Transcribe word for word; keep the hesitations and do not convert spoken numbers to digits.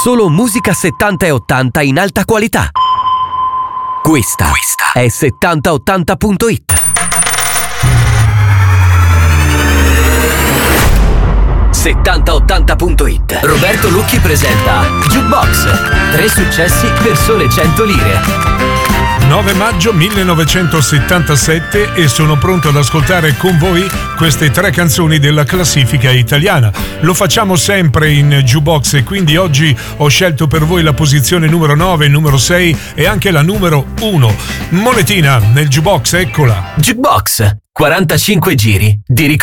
Solo musica settanta e ottanta in alta qualità. Questa, Questa. è settanta ottanta punto it. settanta ottanta punto it. Roberto Lucchi presenta Jukebox. Tre successi per sole cento lire. nove maggio millenovecentosettantasette e sono pronto ad ascoltare con voi queste tre canzoni della classifica italiana. Lo facciamo sempre in Jukebox e quindi oggi ho scelto per voi la posizione numero nove, numero sei e anche la numero uno. Monetina nel Jukebox, eccola. Jukebox, quarantacinque giri di ricordo.